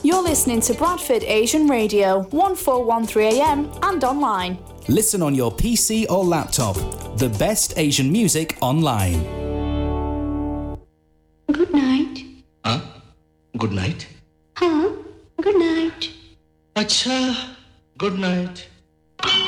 You're listening to Bradford Asian Radio, 1413 AM and online. Listen on your PC or laptop. The best Asian music online. Good night. Huh? Good night? Huh? Good night. Acha, good night.